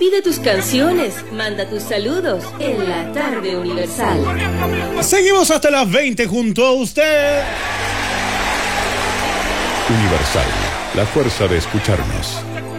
Pide tus canciones, manda tus saludos en la tarde Universal. Seguimos hasta las 20 junto a usted. Universal, la fuerza de escucharnos.